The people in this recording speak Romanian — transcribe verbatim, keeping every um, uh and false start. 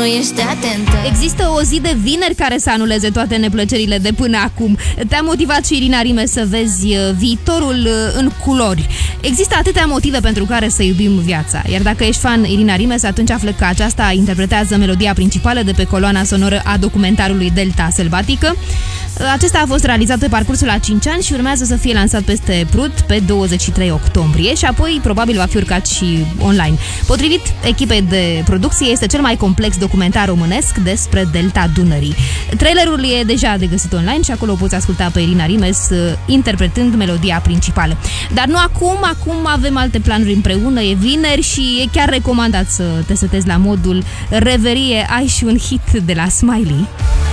nu ești atentă. Există o zi de vineri care să anuleze toate neplăcerile de până acum. Te-a motivat și Irina Rime să vezi viitorul în culori. Există atâtea motive pentru care să iubim viața. Iar dacă ești fan Irina Rimes, atunci află că aceasta interpretează melodia principală de pe coloana sonoră a documentarului Delta Sălbatică. Acesta a fost realizat pe parcursul a cinci ani și urmează să fie lansat peste Prut pe douăzeci și trei octombrie și apoi probabil va fi urcat și online. Potrivit echipei de producție, este cel mai complex documentar românesc despre Delta Dunării. Trailerul e deja de găsit online și acolo poți asculta pe Irina Rimes interpretând melodia principală. Dar nu acum, acum avem alte planuri împreună, e vineri și e chiar recomandat să te setezi la modul reverie, ai și un hit de la Smiley.